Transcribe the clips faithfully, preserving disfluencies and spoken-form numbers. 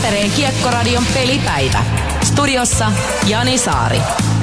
Tampereen Kiekkoradion pelipäivä. Studiossa Jani Saari.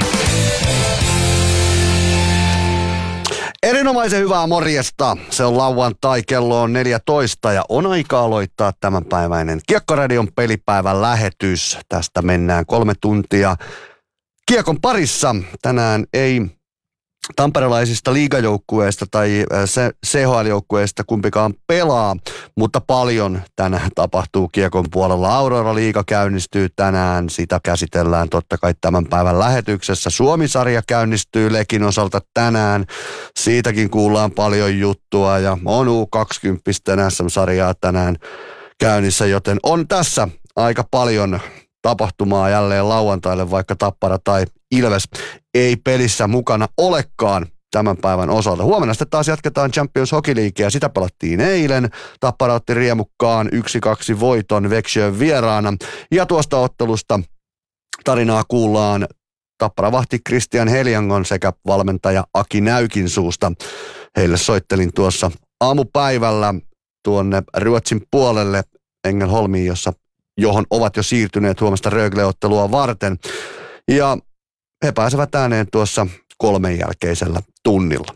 Erinomaisen hyvää morjesta. Se on lauantai, kello on neljätoista ja on aika aloittaa tämänpäiväinen Kiekkoradion pelipäivän lähetys. Tästä mennään kolme tuntia kiekon parissa. Tänään ei tamperelaisista liigajoukkueista tai C H L-joukkueista kumpikaan pelaa, mutta paljon tänään tapahtuu kiekon puolella. Aurora-liiga käynnistyy tänään, sitä käsitellään totta kai tämän päivän lähetyksessä. Suomi-sarja käynnistyy Lekin osalta tänään, siitäkin kuullaan paljon juttua ja on U kaksikymmentä S M-sarjaa tänään käynnissä, joten on tässä aika paljon tapahtumaa jälleen lauantaille, vaikka Tappara tai Ilves ei pelissä mukana olekaan tämän päivän osalta. Huomenna sitten taas jatketaan Champions Hockey Leaguea, sitä pelattiin eilen. Tappara otti riemukkaan yksi kaksi voiton Växjön vieraana. Ja tuosta ottelusta tarinaa kuullaan Tappara vahti Christian Heliangon sekä valmentaja Aki Näykin suusta. Heille soittelin tuossa aamupäivällä tuonne Ruotsin puolelle Ängelholmiin, jossa johon ovat jo siirtyneet huomista Rögle-ottelua varten. Ja he pääsevät ääneen tuossa kolmen jälkeisellä tunnilla.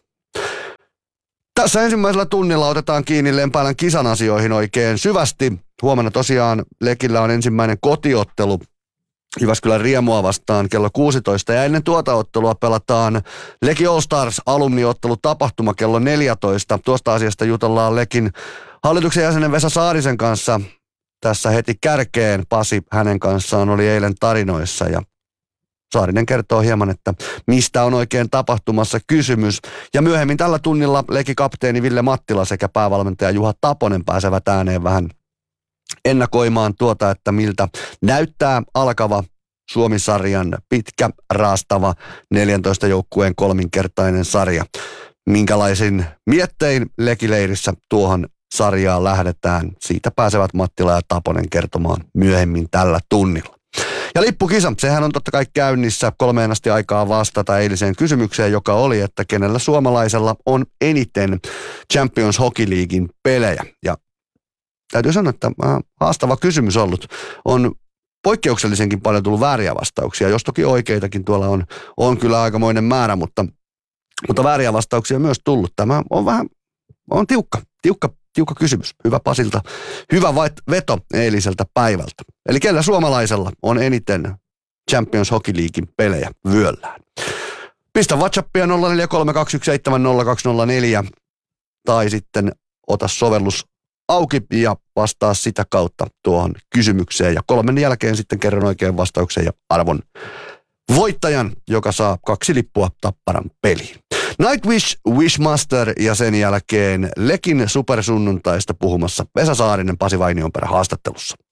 Tässä ensimmäisellä tunnilla otetaan kiinni Lempäälän kisan asioihin oikein syvästi. Huomenna tosiaan Lekillä on ensimmäinen kotiottelu Jyväskylän Riemua vastaan kello kuusitoista. Ja ennen tuota ottelua pelataan Leki All Stars alumniottelu tapahtuma kello neljätoista. Tuosta asiasta jutellaan Lekin hallituksen jäsenen Vesa Saarisen kanssa tässä heti kärkeen. Pasi hänen kanssaan oli eilen tarinoissa ja Saarinen kertoo hieman, että mistä on oikein tapahtumassa kysymys. Ja myöhemmin tällä tunnilla Leki-kapteeni Ville Mattila sekä päävalmentaja Juha Taponen pääsevät ääneen vähän ennakoimaan tuota, että miltä näyttää alkava Suomi-sarjan pitkä, raastava neljäntoista joukkueen kolminkertainen sarja. Minkälaisin miettein Lekileirissä tuohon sarjaan lähdetään. Siitä pääsevät Mattila ja Taponen kertomaan myöhemmin tällä tunnilla. Ja lippukisa, sehän on totta kai käynnissä, kolmeen asti aikaa vastata eiliseen kysymykseen, joka oli, että kenellä suomalaisella on eniten Champions Hockey Leaguein pelejä. Ja täytyy sanoa, että äh, haastava kysymys ollut. On poikkeuksellisenkin paljon tullut vääriä vastauksia, jos toki oikeitakin tuolla on, on kyllä aikamoinen määrä, mutta, mutta vääriä vastauksia myös tullut. Tämä on vähän, on tiukka, tiukka. Tiukka kysymys. Hyvä Pasilta. Hyvä veto eiliseltä päivältä. Eli kellä suomalaisella on eniten Champions Hockey Leaguein pelejä vyöllään? Pistä WhatsAppia nolla neljä kolme kaksi yksi seitsemän nolla kaksi nolla neljä tai sitten ota sovellus auki ja vastaa sitä kautta tuohon kysymykseen. Ja kolmen jälkeen sitten kerron oikein vastauksen ja arvon voittajan, joka saa kaksi lippua Tapparan peliin. Nightwish, Wishmaster ja sen jälkeen Lekin supersunnuntaista puhumassa Vesa Saarinen Pasi Vainionperä haastattelussa.